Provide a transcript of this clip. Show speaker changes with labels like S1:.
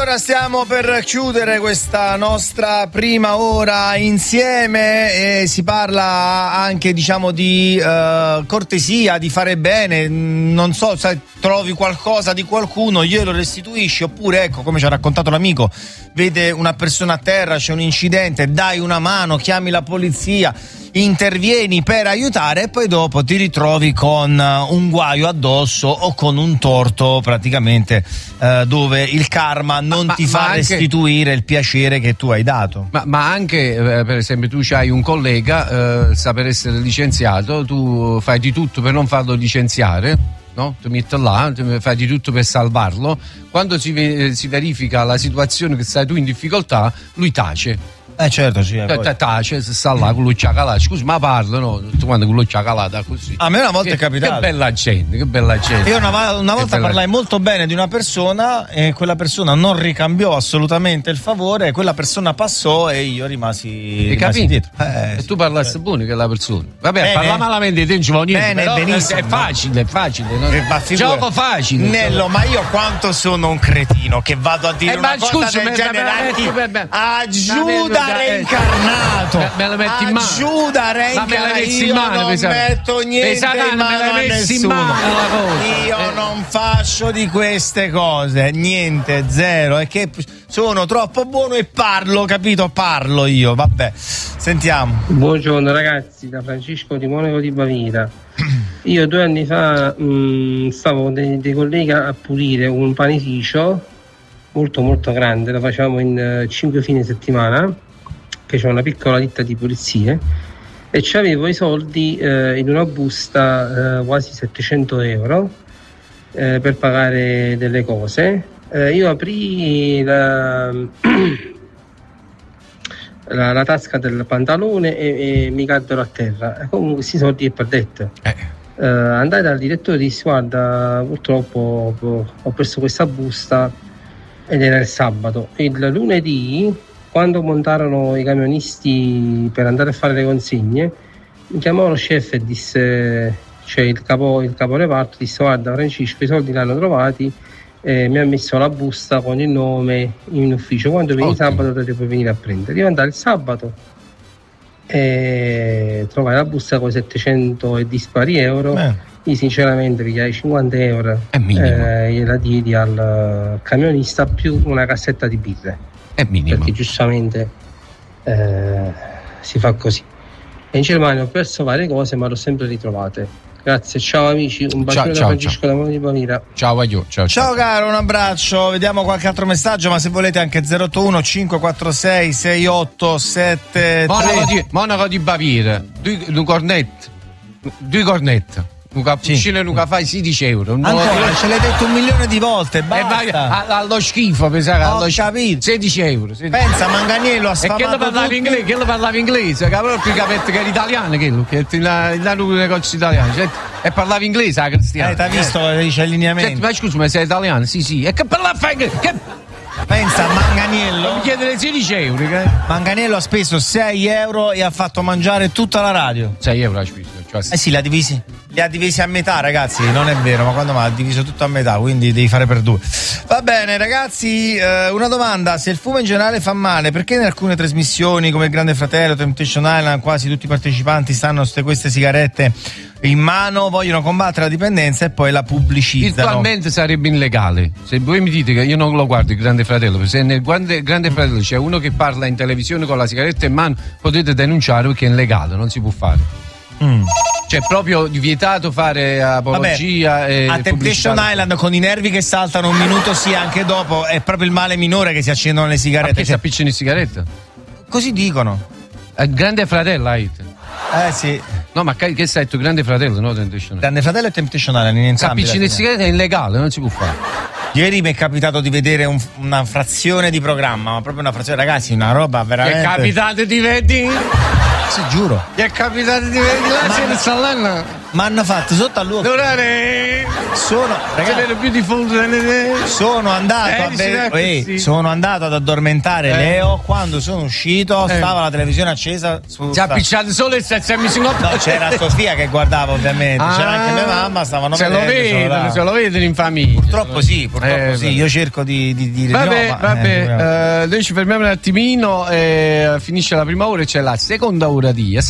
S1: Allora stiamo per chiudere questa nostra prima ora insieme e si parla anche, diciamo, di cortesia, di fare bene. Non so se trovi qualcosa di qualcuno, glielo restituisci, oppure, ecco, come ci ha raccontato l'amico, vede una persona a terra, c'è un incidente, dai una mano, chiami la polizia, intervieni per aiutare e poi dopo ti ritrovi con un guaio addosso o con un torto praticamente dove il karma non ti fa restituire il piacere che tu hai dato.
S2: Ma anche per esempio tu c'hai un collega sta per essere licenziato, tu fai di tutto per non farlo licenziare, no? Tu metti là, fai di tutto per salvarlo. Quando si verifica la situazione che stai tu in difficoltà, lui tace.
S1: Certo, sì.
S2: Tace, sta là con l'occhia calata. Scusa, ma parla, no? Tutti quanti con l'occhia calata così.
S1: A me una volta è capitato.
S2: Che bella gente, che bella gente.
S1: Io una volta parlai molto bene di una persona e quella persona non ricambiò assolutamente il favore e quella persona passò e io rimasi dietro.
S2: E tu parlassi buono che la persona. Vabbè, parla malamente di te, non ci vuole niente.
S1: Bene, benissimo.
S2: È facile. Gioco facile.
S1: Nello, ma io quanto sono un cretino che vado a dire una cosa del genere a Giuda reincarnato.
S2: Me lo metti in mano.
S1: Giuda reincarnato. Io non metto niente in mano a nessuno. Io non faccio di queste cose, niente, zero. È che sono troppo buono e parlo, capito? Parlo io, vabbè. Sentiamo.
S3: Buongiorno ragazzi, da Francesco di Monaco di Baviera. Io 2 anni fa stavo con dei colleghi a pulire un panificio molto molto grande, lo facciamo in 5 fine settimana, che c'è una piccola ditta di pulizie, e c'avevo i soldi in una busta, quasi 700 euro per pagare delle cose. Io aprì la tasca del pantalone e mi caddero a terra. Comunque questi soldi li perdette. Andai dal direttore e dissi: guarda, purtroppo ho perso questa busta, ed era il sabato. Il lunedì, quando montarono i camionisti per andare a fare le consegne, mi chiamò lo chef e disse, cioè il capo reparto, disse: guarda Francesco, i soldi li hanno trovati, mi ha messo la busta con il nome in ufficio, quando vieni sabato te puoi venire a prendere. Io andai il sabato e trovai la busta con 700 e dispari euro. Io sinceramente pigliai 50 euro, gliela diedi al camionista più una cassetta di birre.
S2: È minimo.
S3: Perché giustamente si fa così. E in Germania ho perso varie cose, ma l'ho sempre ritrovate. Grazie, ciao amici, un bacione da Francesco da Monaco di Baviera.
S1: Ciao caro, un abbraccio. Vediamo qualche altro messaggio, ma se volete anche 081 546 6873.
S2: Monaco di Baviera, due cornette. Un cappuccino e un caffè 16 euro.
S1: Ancora, ce l'hai detto 1 milione di volte, basta.
S2: Allo schifo, pensare.
S1: Ho capito.
S2: 16 euro.
S1: Pensa, Manganiello ha sfamato.
S2: E che lo parlava inglese, che aveva più capito che era italiano, che era un negozio italiano. E parlava inglese, la Cristiana.
S1: T'hai visto, dice allineamento.
S2: Ma scusa, ma sei italiano? Sì. E che parlava inglese?
S1: Pensa, Manganiello.
S2: Mi chiedere 16 euro.
S1: Manganiello ha speso 6 euro e ha fatto mangiare tutta la radio.
S2: 6 euro ha speso.
S1: Sì, li ha divisi a metà, ragazzi. Non è vero, ma quando ha diviso tutto a metà, quindi devi fare per 2. Va bene, ragazzi, una domanda: se il fumo in generale fa male, perché in alcune trasmissioni come il Grande Fratello, Temptation Island, quasi tutti i partecipanti stanno queste sigarette in mano, vogliono combattere la dipendenza e poi la pubblicizzano?
S2: Virtualmente sarebbe illegale. Se voi mi dite che io non lo guardo il Grande Fratello, se nel Grande Fratello c'è uno che parla in televisione con la sigaretta in mano, potete denunciare perché è illegale, non si può fare. Cioè proprio vietato fare apologia. Vabbè,
S1: a Temptation Island con i nervi che saltano un minuto sì, anche dopo è proprio il male minore che si accendono le sigarette.
S2: Perché si appiccino le sigarette?
S1: Così dicono.
S2: Grande Fratello
S1: sì.
S2: No, ma che sai tu, Grande Fratello, no?
S1: Grande Fratello e Temptation Island in entrambi.
S2: Appiccini le sigarette è illegale, non si può fare.
S1: Ieri mi è capitato di vedere una frazione di programma, ma proprio una frazione, ragazzi, una roba veramente.
S2: È capitato di vedere?
S1: Sì, giuro.
S2: Gli è capitato di vedere la sera Salana?
S1: hanno fatto sotto all'uovo. Sono andato ad addormentare Leo. Quando sono uscito stava la televisione accesa.
S2: Già picciato solo il
S1: no, c'era Sofia che guardava, ovviamente. C'era anche mia mamma, stavano vedendo.
S2: Se lo vedono in famiglia.
S1: Purtroppo sì. Io cerco di dire
S2: vabbè, noi ci fermiamo un attimino, finisce la prima ora e c'è la seconda ora di